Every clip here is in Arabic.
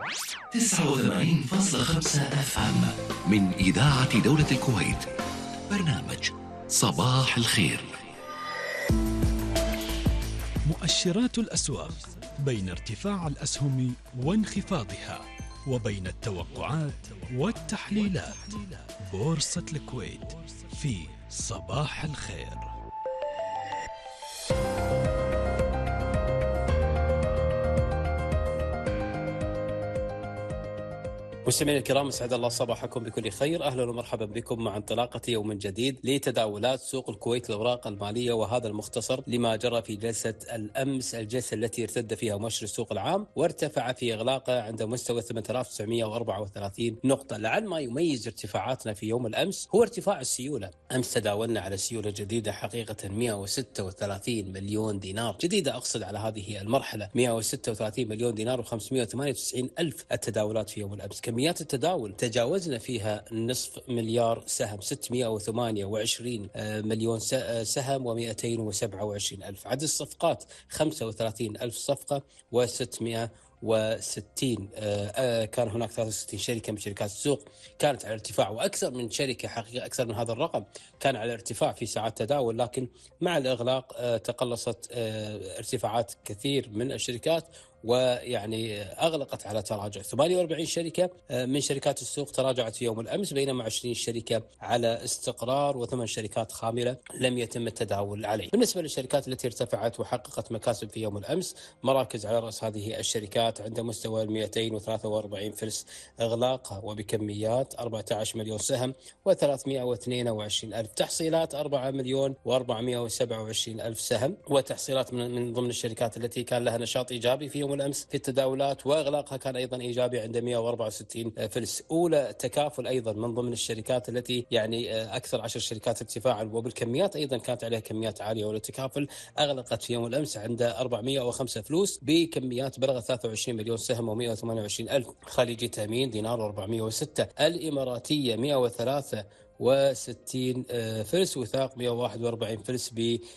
89.5 اف ام من إذاعة دولة الكويت. برنامج صباح الخير. مؤشرات الأسواق بين ارتفاع الأسهم وانخفاضها، وبين التوقعات والتحليلات. بورصة الكويت في صباح الخير. مستمعينا الكرام، اسعد الله صباحكم بكل خير. اهلا ومرحبا بكم مع انطلاقه يوم جديد لتداولات سوق الكويت للاوراق الماليه، وهذا المختصر لما جرى في جلسه الامس، الجلسه التي ارتد فيها مؤشر السوق العام وارتفع في اغلاقه عند مستوى 8934 نقطه. لعل ما يميز ارتفاعاتنا في يوم الامس هو ارتفاع السيوله. امس تداولنا على سيوله جديده حقيقه 136 مليون دينار، جديده اقصد على هذه المرحله 136 مليون دينار و598 الف التداولات في يوم الامس. كميات التداول تجاوزنا فيها نصف مليار سهم، 628 مليون سهم و227 ألف. عدد الصفقات 35 ألف صفقة و660. كان هناك 63 شركة من شركات السوق كانت على ارتفاع، وأكثر من شركة حقيقة أكثر من هذا الرقم كان على ارتفاع في ساعات تداول، لكن مع الإغلاق تقلصت ارتفاعات كثير من الشركات، ويعني أغلقت على تراجع. 48 شركة من شركات السوق تراجعت في يوم الأمس، بينما 20 شركة على استقرار و8 شركات خاملة لم يتم التداول عليه. بالنسبة للشركات التي ارتفعت وحققت مكاسب في يوم الأمس، مراكز على رأس هذه الشركات عند مستوى 243 فلس إغلاقها وبكميات 14 مليون سهم و322 ألف. تحصيلات 4 مليون و427 ألف سهم، وتحصيلات من ضمن الشركات التي كان لها نشاط إيجابي في يوم الأمس في التداولات وإغلاقها كان أيضا إيجابي عند 164 فلس. أولى تكافل أيضا من ضمن الشركات التي يعني أكثر 10 شركات ارتفاعا وبالكميات أيضا كانت عليها كميات عالية، أولى تكافل أغلقت في يوم الأمس عند 405 فلوس بكميات بلغت 23 مليون سهم و128 ألف. خليجي تأمين دينار و406. الإماراتية 103 و60 فلس، وثاق 141 فلس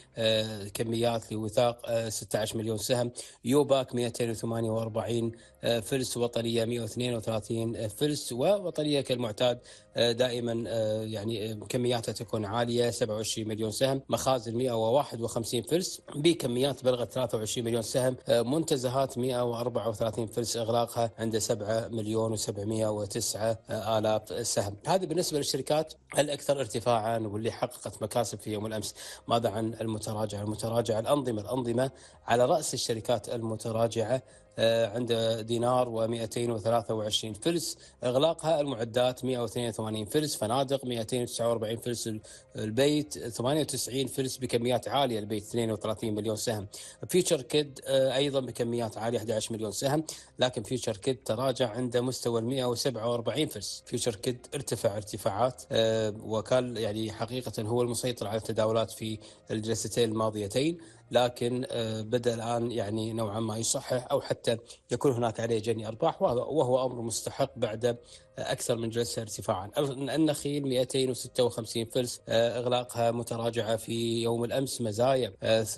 بكميات لوثاق 16 مليون سهم. يوباك 248 فلس، وطنية 132 فلس، ووطنية كالمعتاد دائما يعني كمياتها تكون عالية 27 مليون سهم. مخازن 151 فلس بكميات بلغت 23 مليون سهم. منتزهات 134 فلس، إغلاقها عند 7 مليون و709 آلاف سهم. هذه بالنسبة للشركات الأكثر ارتفاعا واللي حققت مكاسب في يوم الأمس. ماذا عن المتراجع؟ الأنظمة على رأس الشركات المتراجعة عند دينار و223 فلس، إغلاقها المعدات 182 فلس، فنادق 249 فلس، البيت 98 فلس بكميات عالية، البيت 32 مليون سهم. فيوتشر كيد أيضا بكميات عالية 11 مليون سهم، لكن فيوتشر كيد تراجع عند مستوى 147 فلس. فيوتشر كيد ارتفع ارتفاعات وكان يعني حقيقة هو المسيطر على التداولات في الجلستين الماضيتين، لكن بدأ الآن يعني نوعا ما يصحح أو حتى يكون هناك عليه جني أرباح، وهو أمر مستحق بعد أكثر من جلسة ارتفاعا. النخيل 256 فلس، إغلاقها متراجعة في يوم الأمس. مزايا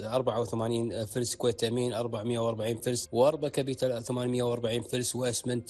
84 فلس، كويت تأمين 440 فلس، وأربا كابيتال 840 فلس، وأسمنت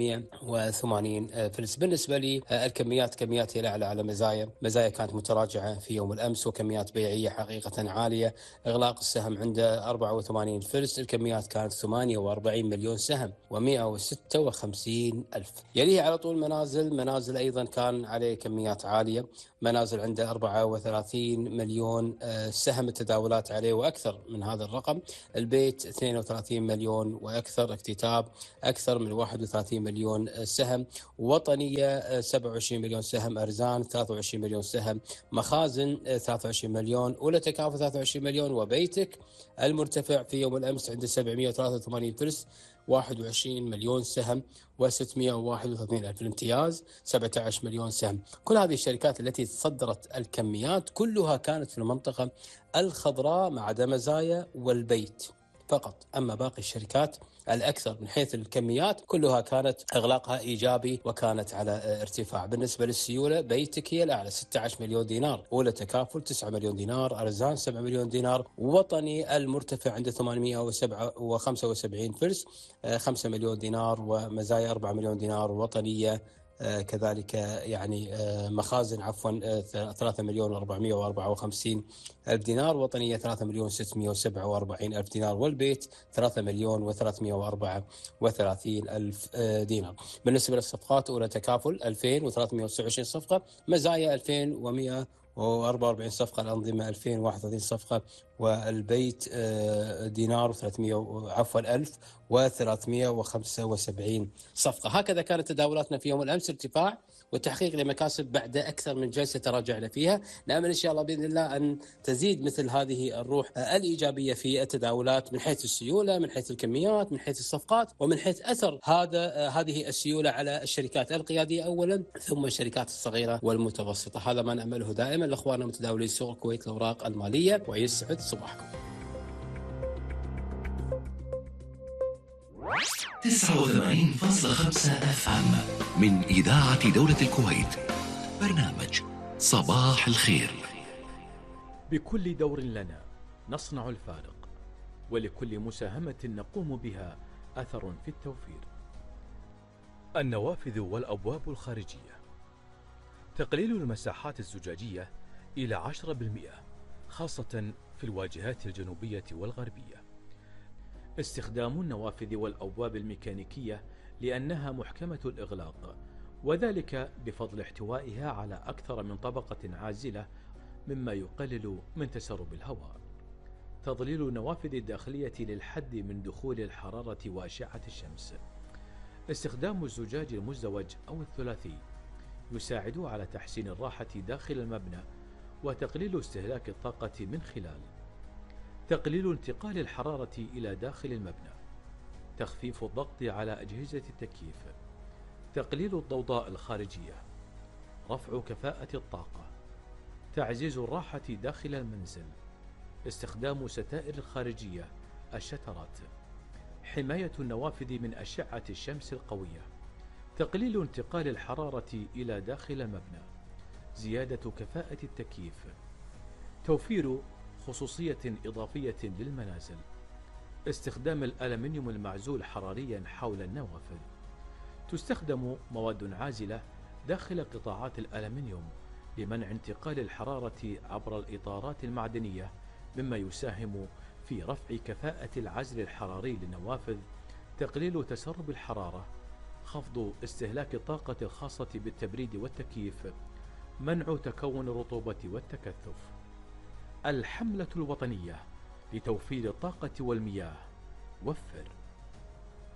380 فلس. بالنسبة لي الكميات كميات هي الأعلى على مزايا كانت متراجعة في يوم الأمس، وكميات بيعية حقيقة عالية. إغلاق السهم عند 84 فلس، الكميات كانت 48 مليون سهم و156 ألف. يليه على طول منازل أيضا كان عليه كميات عالية. منازل عنده 34 مليون سهم التداولات عليه وأكثر من هذا الرقم. البيت 32 مليون وأكثر. اكتتاب أكثر من 31 مليون سهم. وطنية 27 مليون سهم. أرزان 23 مليون سهم. مخازن 23 مليون. أولى تكافل 23 مليون. وبيتك المرتفع في يوم الأمس عند 783 فلس، 21 مليون سهم و631 ألف. الامتياز 17 مليون سهم. كل هذه الشركات التي تصدرت الكميات كلها كانت في المنطقة الخضراء ما عدا مزايا والبيت فقط. أما باقي الشركات الأكثر من حيث الكميات كلها كانت إغلاقها إيجابي وكانت على ارتفاع. بالنسبة للسيولة بيتك هي الأعلى 16 مليون دينار، أولى تكافل 9 مليون دينار، أرزان 7 مليون دينار، وطني المرتفع عنده 875 فلس 5 مليون دينار، ومزايا 4 مليون دينار، وطنية كذلك يعني مخازن 3 مليون و454 ألف دينار، وطنية 3 مليون 647 ألف دينار، والبيت 3 مليون و334 ألف دينار. بالنسبة للصفقات أولى تكافل 2329 صفقة، مزايا 2144 صفقة، الأنظمة 2031 صفقة، والبيت دينار ألف و375 صفقة. هكذا كانت تداولاتنا في يوم الأمس، ارتفاع وتحقيق لمكاسب بعد أكثر من جلسة تراجعنا فيها. نأمل إن شاء الله بإذن الله أن تزيد مثل هذه الروح الإيجابية في التداولات من حيث السيولة، من حيث الكميات، من حيث الصفقات، ومن حيث أثر هذه السيولة على الشركات القيادية أولا، ثم الشركات الصغيرة والمتوسطة. هذا ما نأمله دائما لأخواننا متداولي سوق الكويت الأوراق المالية، ويسعد صباحكم. 89.5 FM من إذاعة دولة الكويت، برنامج صباح الخير. بكل دور لنا نصنع الفارق، ولكل مساهمة نقوم بها أثر في التوفير. النوافذ والأبواب الخارجية، تقليل المساحات الزجاجية إلى 10%، خاصة في الواجهات الجنوبية والغربية. استخدام النوافذ والأبواب الميكانيكية لأنها محكمة الإغلاق، وذلك بفضل احتوائها على أكثر من طبقة عازلة، مما يقلل من تسرب الهواء. تظليل النوافذ الداخلية للحد من دخول الحرارة وأشعة الشمس. استخدام الزجاج المزدوج أو الثلاثي يساعد على تحسين الراحة داخل المبنى وتقليل استهلاك الطاقة من خلال تقليل انتقال الحرارة إلى داخل المبنى، تخفيف الضغط على أجهزة التكييف، تقليل الضوضاء الخارجية، رفع كفاءة الطاقة، تعزيز الراحة داخل المنزل، استخدام ستائر الخارجية الشترات، حماية النوافذ من أشعة الشمس القوية، تقليل انتقال الحرارة إلى داخل المبنى، زيادة كفاءة التكييف، توفير خصوصية إضافية للمنازل، استخدام الألمنيوم المعزول حراريا حول النوافذ. تستخدم مواد عازلة داخل قطاعات الألمنيوم لمنع انتقال الحرارة عبر الإطارات المعدنية، مما يساهم في رفع كفاءة العزل الحراري للنوافذ، تقليل تسرب الحرارة، خفض استهلاك الطاقة الخاصة بالتبريد والتكييف، منع تكون الرطوبة والتكثف. الحملة الوطنية لتوفير الطاقة والمياه، وفر.